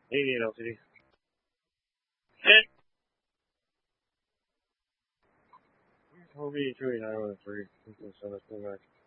88 LTD. Toby 28913. So let's go back.